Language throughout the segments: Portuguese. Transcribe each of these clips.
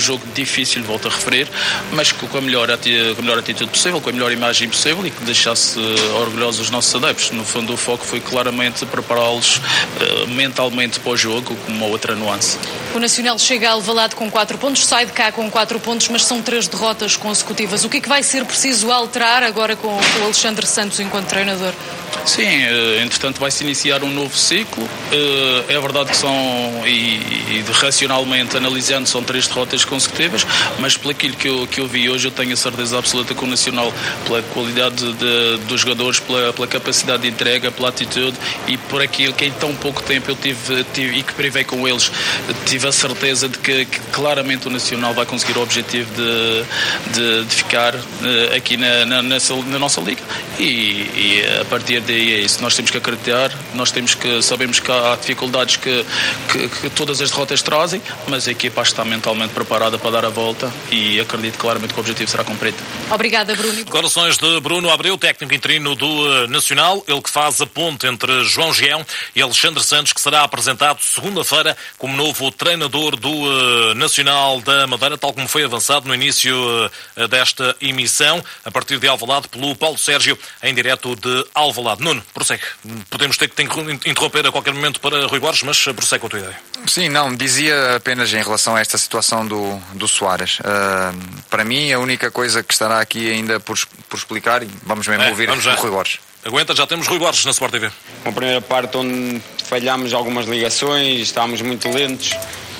jogo difícil, volto a referir, mas com a melhor atitude possível, com a melhor imagem possível e que deixasse orgulhosos os nossos adeptos. No fundo, o foco foi claramente prepará-los mentalmente para o jogo, com uma outra nuance. O Nacional chega a Alvalade com 4 pontos, sai de cá com 4 pontos, mas são 3 derrotas consecutivas. O que é que vai ser preciso alterar agora com o Alexandre Santos enquanto treinador? Sim, entretanto vai-se iniciar um novo ciclo. É verdade que são, e racionalmente analisando, são 3 derrotas consecutivas, mas por aquilo que eu vi hoje, eu tenho a certeza absoluta que o Nacional, pela qualidade dos jogadores, pela capacidade de entrega, pela atitude e por aquilo que em tão pouco tempo eu tive e que privei com eles, tive a certeza de que claramente o Nacional vai conseguir o objetivo de ficar aqui na nossa liga e a partir daí é isso. Nós temos que acreditar, sabemos que há dificuldades que todas as derrotas trazem, mas a equipa está mentalmente preparada para dar a volta e acredito claramente que o objetivo será cumprido. Obrigada, Bruno. Declarações de Bruno Abreu, técnico interino do Nacional, ele que faz a ponte entre João Gião e Alexandre Santos, que será apresentado segunda-feira como novo treinador do Nacional da Madeira, tal como foi avançado no início desta emissão, a partir de Alvalade, pelo Paulo Sérgio, em direto de Alvalade. Nuno, prossegue. Podemos ter que interromper a qualquer momento para Rui Borges, mas prossegue com a tua ideia. Sim, não, dizia apenas em relação a esta situação do Soares. Para mim, a única coisa que estará aqui ainda por explicar, e vamos mesmo ouvir o Rui Borges. Aguenta, já temos Rui Borges na Sport TV. Uma primeira parte onde falhámos algumas ligações, estávamos muito lentos.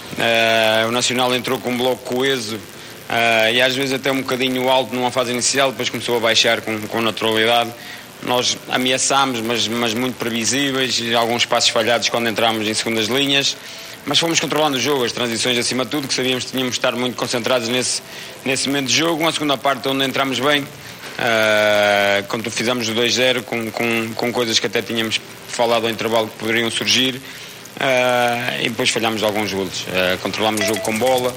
O Nacional entrou com um bloco coeso e às vezes até um bocadinho alto numa fase inicial, depois começou a baixar com naturalidade. Nós ameaçámos, mas muito previsíveis, e alguns passos falhados quando entrámos em segundas linhas, mas fomos controlando o jogo, as transições acima de tudo, que sabíamos que tínhamos de estar muito concentrados nesse momento de jogo. Uma segunda parte onde entramos bem, quando fizemos o 2-0 com coisas que até tínhamos falado ao intervalo que poderiam surgir, e depois falhámos alguns golos. Controlámos o jogo com bola,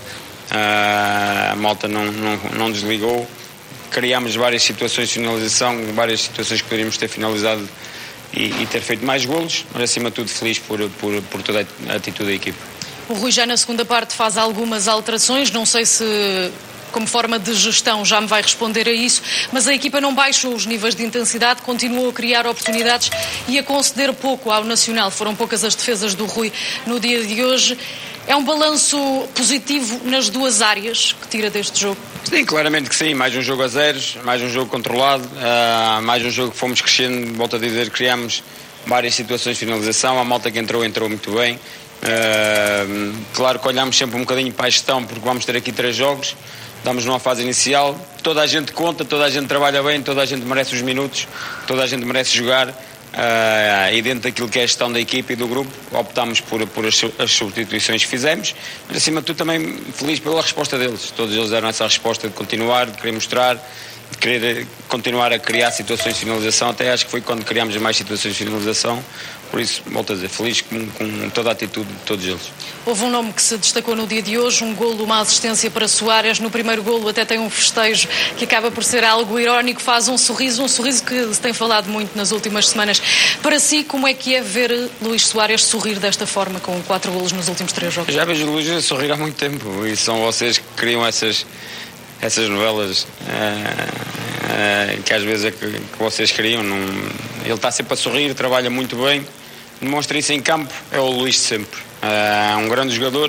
a malta não desligou. Criámos várias situações de finalização, várias situações que poderíamos ter finalizado e ter feito mais golos, mas acima de tudo feliz por toda a atitude da equipe. O Rui já na segunda parte faz algumas alterações, não sei se como forma de gestão já me vai responder a isso, mas a equipa não baixou os níveis de intensidade, continuou a criar oportunidades e a conceder pouco ao Nacional. Foram poucas as defesas do Rui no dia de hoje. É um balanço positivo nas duas áreas que tira deste jogo? Sim, claramente que sim. Mais um jogo a zeros, mais um jogo controlado, mais um jogo que fomos crescendo. Volto a dizer, criámos várias situações de finalização. A malta que entrou muito bem. Claro que olhamos sempre um bocadinho para a gestão, porque vamos ter aqui 3 jogos. Estamos numa fase inicial. Toda a gente conta, toda a gente trabalha bem, toda a gente merece os minutos, toda a gente merece jogar. E dentro daquilo que é a gestão da equipe e do grupo, optámos por as substituições que fizemos, mas acima de tudo também feliz pela resposta deles. Todos eles deram essa resposta de continuar, de querer mostrar, de querer continuar a criar situações de finalização. Até acho que foi quando criámos mais situações de finalização. Por isso, volto a dizer, feliz com toda a atitude de todos eles. Houve um nome que se destacou no dia de hoje, um golo, uma assistência para Soares. No primeiro golo até tem um festejo que acaba por ser algo irónico, faz um sorriso que se tem falado muito nas últimas semanas. Para si, como é que é ver Luís Soares sorrir desta forma, com 4 golos nos últimos 3 jogos? Já vejo o Luís sorrir há muito tempo, e são vocês que criam essas novelas que às vezes é que vocês criam. Ele está sempre a sorrir, trabalha muito bem, demonstra isso em campo. É o Luís de sempre, um grande jogador,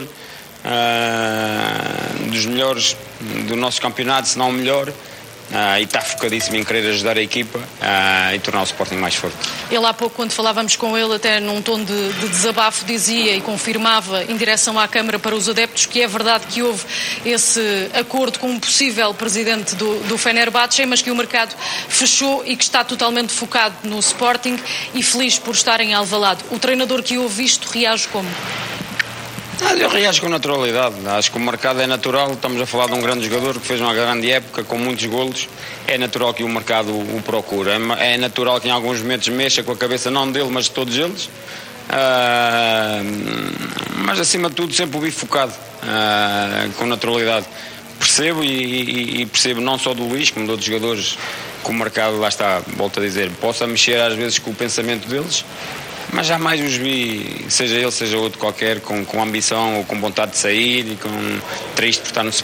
dos melhores do nosso campeonato, se não o melhor, e está focadíssimo em querer ajudar a equipa e tornar o Sporting mais forte. Ele há pouco, quando falávamos com ele, até num tom de desabafo, dizia e confirmava em direção à Câmara para os adeptos que é verdade que houve esse acordo com um possível presidente do Fenerbahçe, mas que o mercado fechou e que está totalmente focado no Sporting e feliz por estar em Alvalade. O treinador que ouve isto reage como? Eu reajo com naturalidade. Acho que o mercado é natural. Estamos a falar de um grande jogador que fez uma grande época, com muitos golos. É natural que o mercado o procure. É natural que em alguns momentos mexa com a cabeça, não dele, mas de todos eles. Mas acima de tudo sempre o vi focado, com naturalidade. Percebo e percebo não só do Luís, como de outros jogadores, que o mercado, lá está, volto a dizer, possa mexer às vezes com o pensamento deles, mas jamais os vi, seja ele, seja outro qualquer, com ambição ou com vontade de sair e com triste por estar